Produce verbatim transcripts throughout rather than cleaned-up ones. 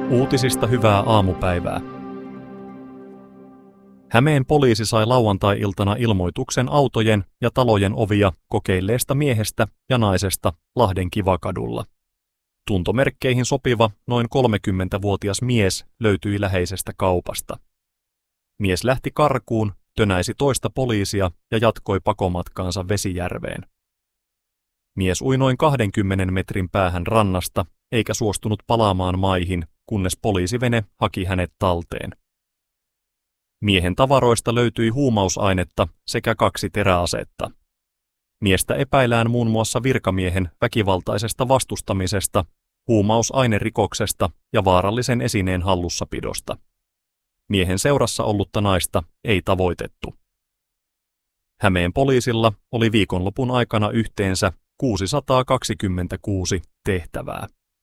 Uutisista hyvää aamupäivää. Hämeen poliisi sai lauantai-iltana ilmoituksen autojen ja talojen ovia kokeilleesta miehestä ja naisesta Lahden Kivakadulla. Tuntomerkkeihin sopiva noin kolmekymmentävuotias mies löytyi läheisestä kaupasta. Mies lähti karkuun, tönäisi toista poliisia ja jatkoi pakomatkaansa Vesijärveen. Mies ui noin kahdenkymmenen metrin päähän rannasta eikä suostunut palaamaan maihin, kunnes poliisivene haki hänet talteen. Miehen tavaroista löytyi huumausainetta sekä kaksi teräasetta. Miestä epäillään muun muassa virkamiehen väkivaltaisesta vastustamisesta, huumausainerikoksesta ja vaarallisen esineen hallussapidosta. Miehen seurassa ollutta naista ei tavoitettu. Hämeen poliisilla oli viikonlopun aikana yhteensä kuusisataakaksikymmentäkuusi tehtävää.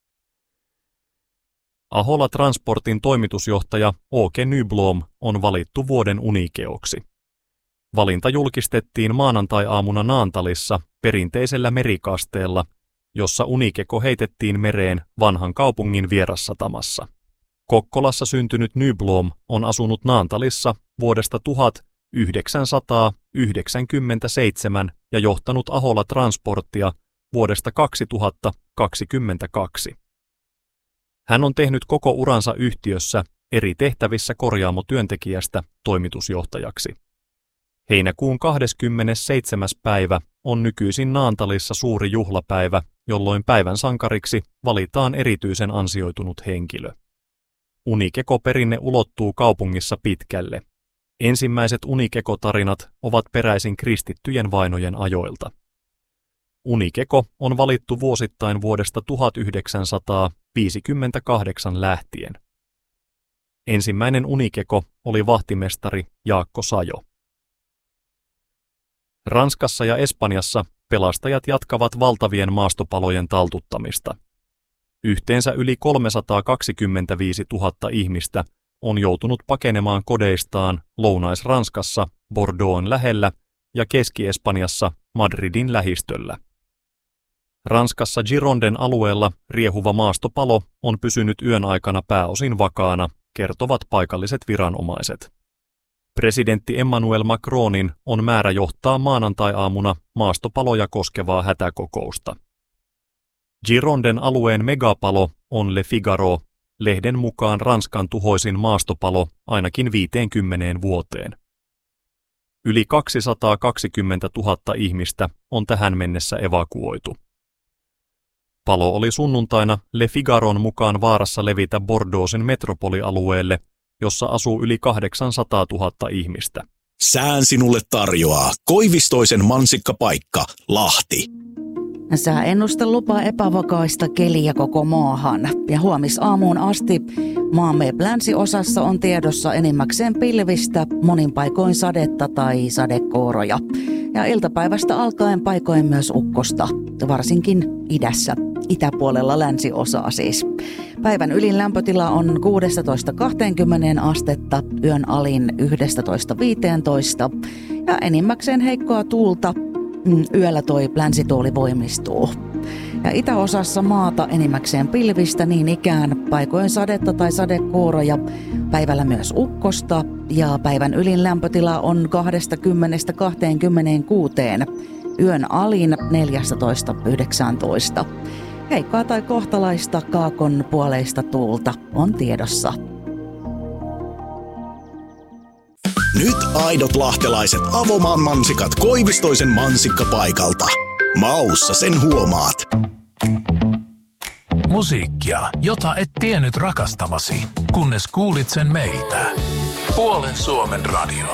Ahola Transportin toimitusjohtaja Åke Nyblom on valittu vuoden unikeoksi. Valinta julkistettiin maanantai-aamuna Naantalissa perinteisellä merikasteella, jossa unikeko heitettiin mereen vanhan kaupungin vierassatamassa. Kokkolassa syntynyt Nyblom on asunut Naantalissa vuodesta tuhatyhdeksänsataayhdeksänkymmentäseitsemän ja johtanut Ahola Transporttia vuodesta kaksituhattakaksikymmentäkaksi. Hän on tehnyt koko uransa yhtiössä eri tehtävissä korjaamotyöntekijästä toimitusjohtajaksi. Heinäkuun kahdeskymmenesseitsemäs päivä on nykyisin Naantalissa suuri juhlapäivä, jolloin päivän sankariksi valitaan erityisen ansioitunut henkilö. Unikeko-perinne ulottuu kaupungissa pitkälle. Ensimmäiset unikeko-tarinat ovat peräisin kristittyjen vainojen ajoilta. Unikeko on valittu vuosittain vuodesta tuhatyhdeksänsataaviisikymmentäkahdeksan lähtien. Ensimmäinen unikeko oli vahtimestari Jaakko Sajo. Ranskassa ja Espanjassa pelastajat jatkavat valtavien maastopalojen taltuttamista. Yhteensä yli kolmesataakaksikymmentäviisituhatta ihmistä on joutunut pakenemaan kodeistaan Lounais-Ranskassa Bordeaux'n lähellä ja Keski-Espanjassa Madridin lähistöllä. Ranskassa Gironden alueella riehuva maastopalo on pysynyt yön aikana pääosin vakaana, kertovat paikalliset viranomaiset. Presidentti Emmanuel Macronin on määrä johtaa maanantai-aamuna maastopaloja koskevaa hätäkokousta. Gironden alueen megapalo on Le Figaro, lehden mukaan Ranskan tuhoisin maastopalo ainakin viiteenkymmeneen vuoteen. Yli kaksisataakaksikymmentätuhatta ihmistä on tähän mennessä evakuoitu. Palo oli sunnuntaina Le Figaron mukaan vaarassa levitä Bordeaux'n metropolialueelle, jossa asuu yli kahdeksansataatuhatta ihmistä. Sään sinulle tarjoaa Koivistoisen mansikkapaikka, Lahti. Sääennuste lupaa epävakaista keliä koko maahan ja huomisaamuun asti maamme länsiosassa on tiedossa enimmäkseen pilvistä, monin paikoin sadetta tai sadekooroja. Ja iltapäivästä alkaen paikoin myös ukkosta, varsinkin idässä, itäpuolella länsiosaa siis. Päivän ylin lämpötila on kuusitoista kaksikymmentä astetta, yön alin yksitoista viisitoista ja enimmäkseen heikkoa tuulta. Yöllä toi länsituuli voimistuu. Ja itäosassa maata enimmäkseen pilvistä niin ikään, paikoin sadetta tai sadekuuroja, päivällä myös ukkosta ja päivän ylin lämpötila on kaksikymmentä kaksikymmentäkuusi, yön alin neljätoista yhdeksäntoista. Heikkoa tai kohtalaista kaakon puoleista tuulta on tiedossa. Nyt aidot lahtelaiset Avomaan mansikat Koivistoisen mansikkapaikalta. Maussa sen huomaat. Musiikkia, jota et tiennyt rakastavasi, kunnes kuulit sen meiltä. Puolen Suomen radio.